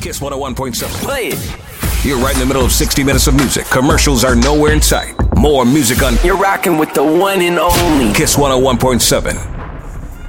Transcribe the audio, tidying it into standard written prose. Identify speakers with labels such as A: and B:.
A: Kiss 101.7.
B: Play it.
A: You're right in the middle of 60 minutes of music. Commercials are nowhere in sight. More music on
B: You're rocking with the one and only
A: Kiss 101.7.